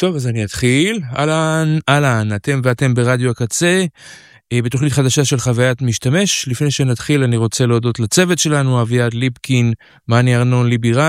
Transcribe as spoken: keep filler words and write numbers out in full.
טוב, אז אני אתחיל. אהלן, אהלן, אתם ואתם ברדיו הקצה, בתוכנית חדשה של חוויית משתמש. לפני שנתחיל אני רוצה להודות לצוות שלנו, אביעד ליבקין, מני ארנון, ליבי רן.